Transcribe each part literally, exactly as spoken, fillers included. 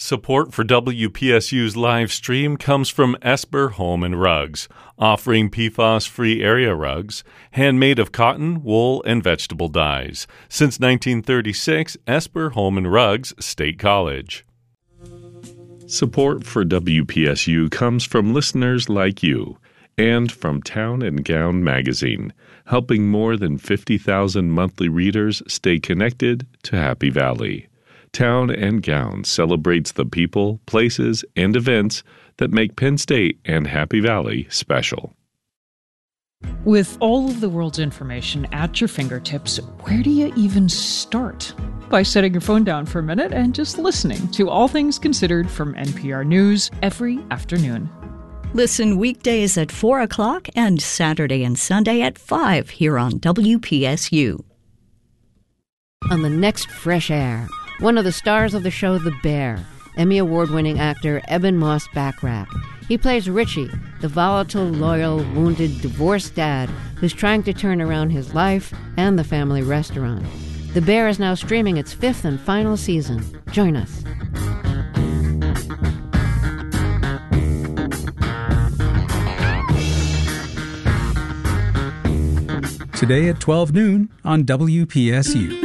Support for W P S U's live stream comes from Esper Home and Rugs, offering P FAS-free area rugs, handmade of cotton, wool, and vegetable dyes. Since nineteen thirty-six, Esper Home and Rugs, State College. Support for W P S U comes from listeners like you and from Town and Gown magazine, helping more than fifty thousand monthly readers stay connected to Happy Valley. Town and Gown celebrates the people, places, and events that make Penn State and Happy Valley special. With all of the world's information at your fingertips, where do you even start? By setting your phone down for a minute and just listening to All Things Considered from N P R News every afternoon. Listen weekdays at four o'clock and Saturday and Sunday at five here on W P S U. On the next Fresh Air, one of the stars of the show The Bear, Emmy Award-winning actor Eben Moss Backrack. He plays Richie, the volatile, loyal, wounded, divorced dad who's trying to turn around his life and the family restaurant. The Bear is now streaming its fifth and final season. Join us. Today at twelve noon on W P S U.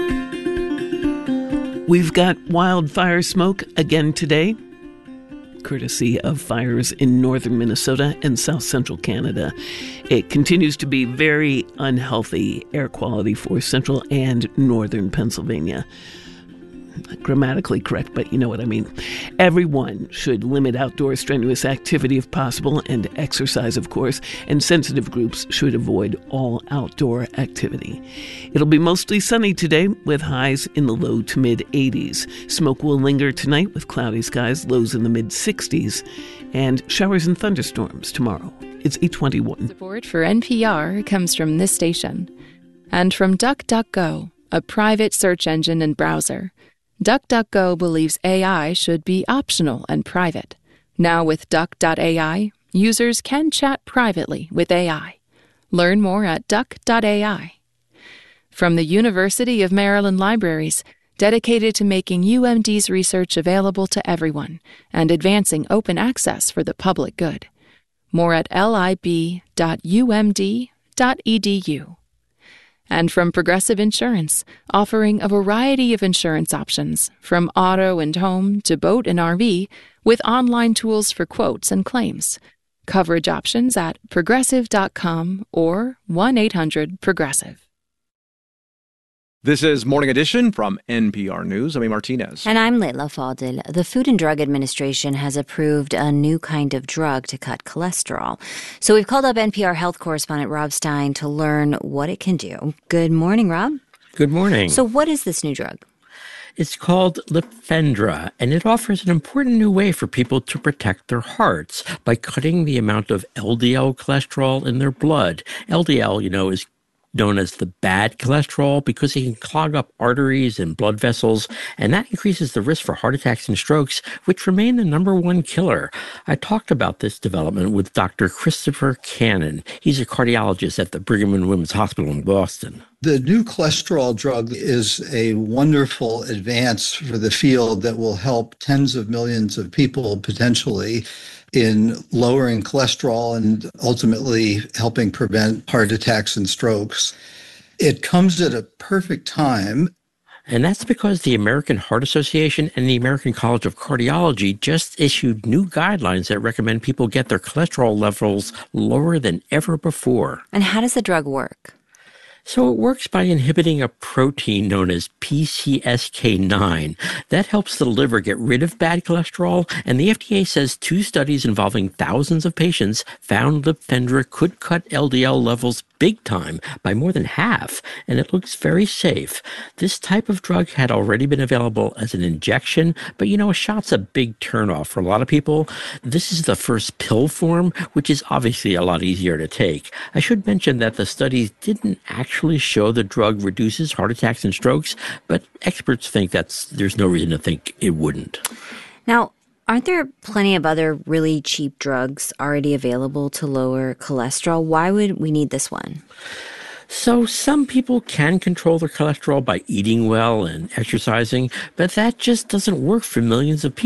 We've got wildfire smoke again today, courtesy of fires in northern Minnesota and south central Canada. It continues to be very unhealthy air quality for central and northern Pennsylvania. Grammatically correct, but you know what I mean. Everyone should limit outdoor strenuous activity if possible, and exercise, of course, and sensitive groups should avoid all outdoor activity. It'll be mostly sunny today with highs in the low to mid eighties. Smoke will linger tonight with cloudy skies, lows in the mid sixties, and showers and thunderstorms tomorrow. It's eight twenty-one. Support for N P R comes from this station and from DuckDuckGo, a private search engine and browser. DuckDuckGo believes A I should be optional and private. Now with Duck dot A I, users can chat privately with A I. Learn more at Duck dot A I. From the University of Maryland Libraries, dedicated to making U M D's research available to everyone and advancing open access for the public good. More at lib dot U M D dot E D U. And from Progressive Insurance, offering a variety of insurance options, from auto and home to boat and R V, with online tools for quotes and claims. Coverage options at progressive dot com or one eight hundred progressive. This is Morning Edition from N P R News. I'm Martinez. And I'm Leila Fadil. The Food and Drug Administration has approved a new kind of drug to cut cholesterol. So we've called up N P R health correspondent Rob Stein to learn what it can do. Good morning, Rob. Good morning. So what is this new drug? It's called Liphendra, and it offers an important new way for people to protect their hearts by cutting the amount of L D L cholesterol in their blood. L D L, you know, is known as the bad cholesterol because it can clog up arteries and blood vessels, and that increases the risk for heart attacks and strokes, which remain the number one killer. I talked about this development with Doctor Christopher Cannon. He's a cardiologist at the Brigham and Women's Hospital in Boston. The new cholesterol drug is a wonderful advance for the field that will help tens of millions of people potentially in lowering cholesterol and ultimately helping prevent heart attacks and strokes. It comes at a perfect time. And that's because the American Heart Association and the American College of Cardiology just issued new guidelines that recommend people get their cholesterol levels lower than ever before. And how does the drug work? So it works by inhibiting a protein known as P C S K nine. That helps the liver get rid of bad cholesterol, and the F D A says two studies involving thousands of patients found Liphendra could cut L D L levels big time by more than half, and it looks very safe. This type of drug had already been available as an injection, but you know, a shot's a big turnoff for a lot of people. This is the first pill form, which is obviously a lot easier to take. I should mention that the studies didn't actually show the drug reduces heart attacks and strokes, but experts think that's there's no reason to think it wouldn't. Now, aren't there plenty of other really cheap drugs already available to lower cholesterol? Why would we need this one? So some people can control their cholesterol by eating well and exercising, but that just doesn't work for millions of people.